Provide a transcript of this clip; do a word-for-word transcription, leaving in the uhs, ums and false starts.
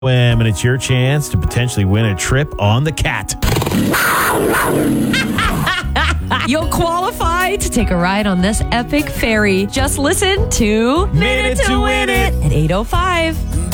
And it's your chance to potentially win a trip on the cat. You'll qualify to take a ride on this epic ferry. Just listen to Minute to Win It at eight oh five.